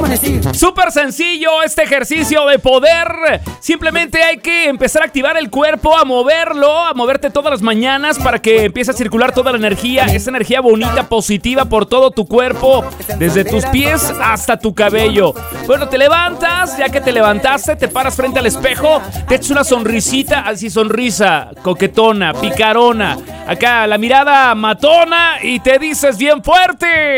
Súper sencillo este ejercicio de poder. Simplemente hay que empezar a activar el cuerpo, a moverlo, a moverte todas las mañanas para que empiece a circular toda la energía, esa energía bonita, positiva por todo tu cuerpo, desde tus pies hasta tu cabello. Bueno, te levantas, ya que te levantaste, te paras frente al espejo, te echas una sonrisita, así sonrisa, coquetona, picarona, acá la mirada matona y te dices bien fuerte: